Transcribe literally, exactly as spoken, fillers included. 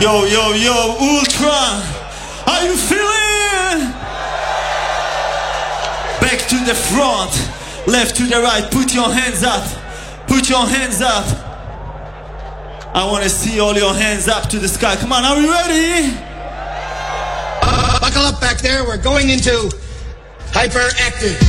Yo, yo, yo, Ultra, are you feeling? Back to the front, left to the right, put your hands up, put your hands up. I want to see all your hands up to the sky. Come on, are we ready? Uh, buckle up back there, we're going into hyperactive.